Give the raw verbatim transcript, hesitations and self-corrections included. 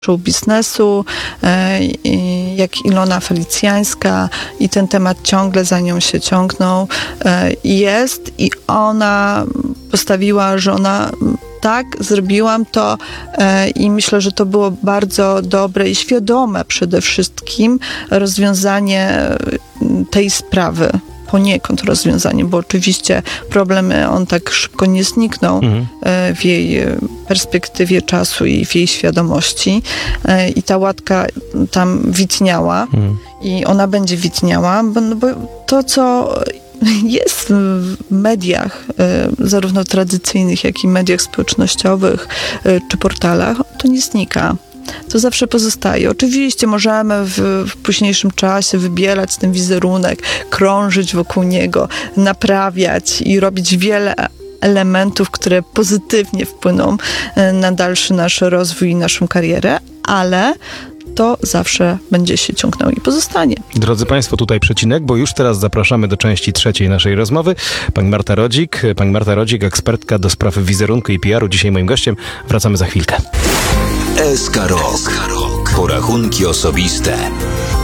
show biznesu, jak Ilona Felicjańska i ten temat ciągle za nią się ciągnął. Jest i ona postawiła, że ona tak, zrobiłam to i myślę, że to było bardzo dobre i świadome przede wszystkim rozwiązanie tej sprawy. Poniekąd rozwiązanie, bo oczywiście problem on tak szybko nie zniknął mhm. w jej perspektywie czasu i w jej świadomości. I ta łatka tam widniała mhm. i ona będzie widniała, bo, bo to, co jest w mediach, zarówno tradycyjnych, jak i mediach społecznościowych czy portalach, to nie znika. To zawsze pozostaje. Oczywiście możemy w, w późniejszym czasie wybierać ten wizerunek, krążyć wokół niego, naprawiać i robić wiele elementów, które pozytywnie wpłyną na dalszy nasz rozwój i naszą karierę, ale to zawsze będzie się ciągnęło i pozostanie. Drodzy Państwo, tutaj przecinek, bo już teraz zapraszamy do części trzeciej naszej rozmowy. Pani Marta Rodzik, Pani Marta Rodzik, ekspertka do spraw wizerunku i P R u, dzisiaj moim gościem. Wracamy za chwilkę. S K Rok. Porachunki osobiste.